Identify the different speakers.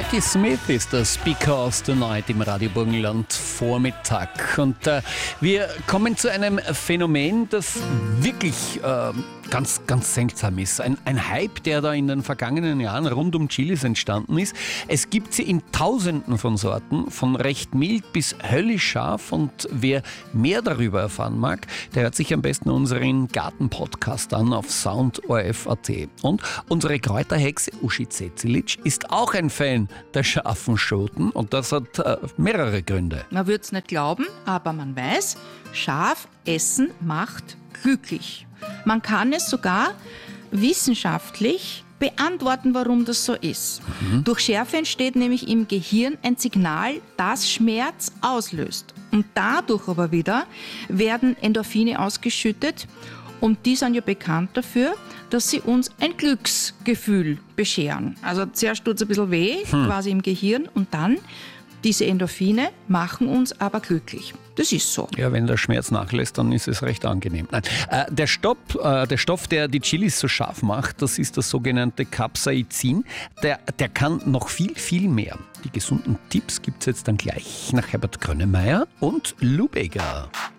Speaker 1: Patti Smith ist das Because Tonight im Radio Burgenland Vormittag. Und wir kommen zu einem Phänomen, das wirklich ganz seltsam ist. Ein Hype, der da in den vergangenen Jahren rund um Chilis entstanden ist. Es gibt sie in Tausenden von Sorten, von recht mild bis höllisch scharf. Und wer mehr darüber erfahren mag, der hört sich am besten unseren Garten-Podcast an auf soundorf.at. Und unsere Kräuterhexe Uschi Zecilic ist auch ein Fan der scharfen Schoten. Und das hat mehrere Gründe.
Speaker 2: Man würde es nicht glauben, aber man weiß, scharf essen macht glücklich. Man kann es sogar wissenschaftlich beantworten, warum das so ist. Durch Schärfe entsteht nämlich im Gehirn ein Signal, das Schmerz auslöst. Und dadurch aber wieder werden Endorphine ausgeschüttet. Und die sind ja bekannt dafür, dass sie uns ein Glücksgefühl bescheren. Also zuerst tut es ein bisschen weh, quasi im Gehirn, und dann diese Endorphine machen uns aber glücklich. Das ist so.
Speaker 1: Ja, wenn der Schmerz nachlässt, dann ist es recht angenehm. Nein. Der Stoff, der die Chilis so scharf macht, das ist das sogenannte Capsaicin. Der kann noch viel mehr. Die gesunden Tipps gibt es jetzt dann gleich nach Herbert Grönemeyer und Lou Bega.